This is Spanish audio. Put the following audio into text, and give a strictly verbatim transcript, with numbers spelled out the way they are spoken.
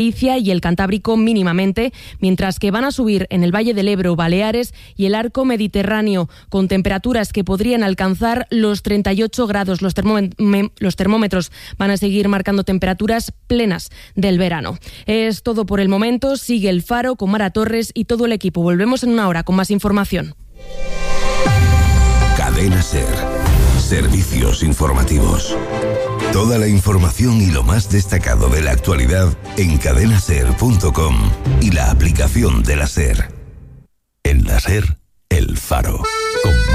Galicia y el Cantábrico mínimamente, mientras que van a subir en el Valle del Ebro, Baleares y el arco mediterráneo, con temperaturas que podrían alcanzar los treinta y ocho grados. Los, termómet- los termómetros van a seguir marcando temperaturas plenas del verano. Es todo por el momento. Sigue El Faro con Mara Torres y todo el equipo. Volvemos en una hora con más información. Cadena SER. Servicios informativos. Toda la información y lo más destacado de la actualidad en cadena ser punto com y la aplicación de la SER. En la SER, El Faro. Con